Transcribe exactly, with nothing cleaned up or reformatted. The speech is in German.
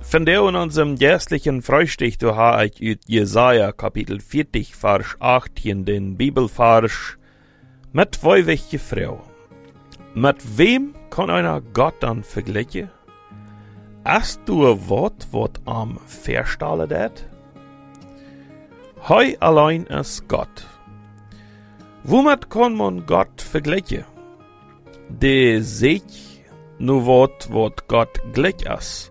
Vandaar in unserem geistlichen Frühstück du ha ich uit Jesaja Kapitel vierzig, Vers achtzehn den Bibelvers mit weibliche Frau. Mit wem kann einer Gott dann vergleichen? Hast du ein Wort, wat am verstalen dat? Hei allein ist Gott. Womit kann man Gott vergleichen? De sich nu wat, wat Gott gleich ist.